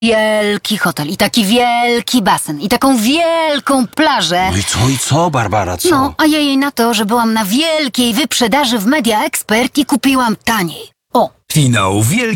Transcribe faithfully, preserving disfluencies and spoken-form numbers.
wielki hotel i taki wielki basen i taką wielką plażę. No i co, i co, Barbara, co? No, a ja jej na to, że byłam na wielkiej wyprzedaży w Media Expert i kupiłam taniej. O, Finał wielki